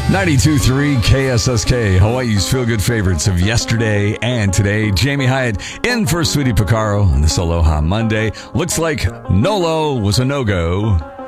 92.3 KSSK, Hawaii's feel-good favorites of yesterday and today. Jamie Hyatt in for Sweetie Picaro on this Aloha Monday. Looks like Nolo was a no-go.